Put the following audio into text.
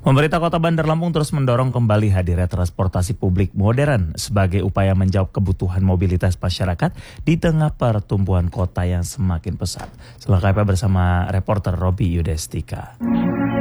Pemerintah Kota Bandar Lampung terus mendorong kembali hadirnya transportasi publik modern sebagai upaya menjawab kebutuhan mobilitas masyarakat di tengah pertumbuhan kota yang semakin pesat. Selengkapnya bersama reporter Robi Yudestika.